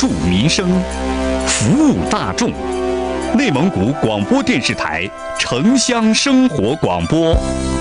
助民生，服务大众。内蒙古广播电视台城乡生活广播。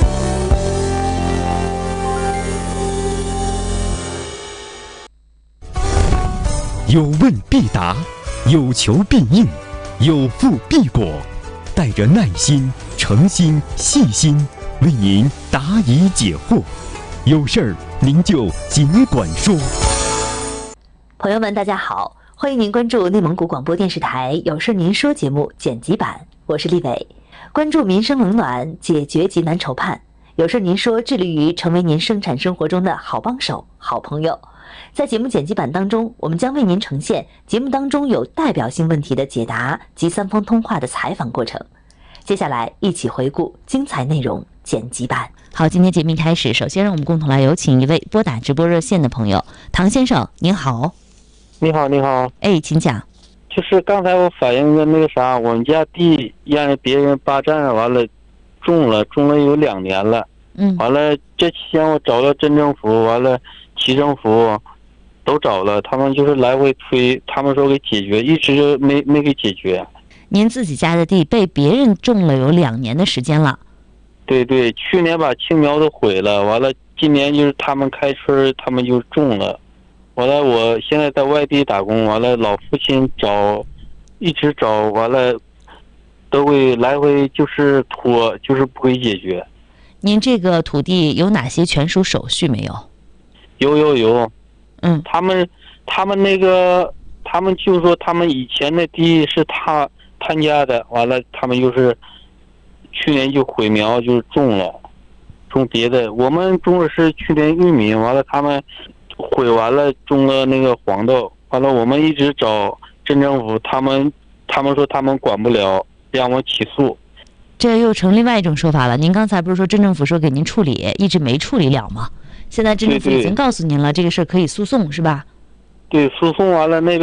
有问必答，有求必应，有付必果，带着耐心、诚心、细心，为您答疑解惑。有事儿您就尽管说。 朋友们，大家好，欢迎您关注内蒙古广播电视台有事您说节目剪辑版，我是丽伟。关注民生冷暖，解决急难愁盼，有事您说致力于成为您生产生活中的好帮手、好朋友。在节目剪辑版当中，我们将为您呈现节目当中有代表性问题的解答及3方通话的采访过程。接下来一起回顾精彩内容剪辑版。好，今天节目开始，首先让我们共同来有请一位拨打直播热线的朋友，唐先生，您好。 你好，你好。 哎，请讲。 就是刚才我反映的那个啥，我们家地让别人霸占，完了种了有2年了。完了这期间我找到镇政府，完了区政府都找了，他们就是来回推，他们说给解决，一直就没给解决。 您自己家的地被别人种了有2年的时间了。 对对，去年把青苗都毁了，完了今年就是他们开春他们就种了。完了我现在在外地打工，完了老父亲一直找，完了都会来回就是拖，就是不会解决。 您这个土地有哪些权属手续没有？ 有。他们那个，他们就说他们以前的地是他家的，完了他们就是去年就毁苗，就是种别的。我们种的是去年玉米，完了他们毁完了，种了那个黄豆，完了我们一直找镇政府，他们说他们管不了，让我起诉。 这又成另外一种说法了。您刚才不是说镇政府说给您处理，一直没处理了吗？现在镇政府已经告诉您了，这个事儿可以诉讼，是吧？ 对，诉讼完了那边